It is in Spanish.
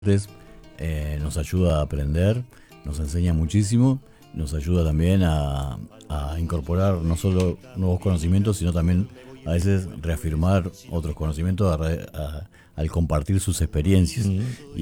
Nos ayuda a aprender, nos enseña muchísimo, nos ayuda también a incorporar no solo nuevos conocimientos, sino también a veces reafirmar otros conocimientos al compartir sus experiencias.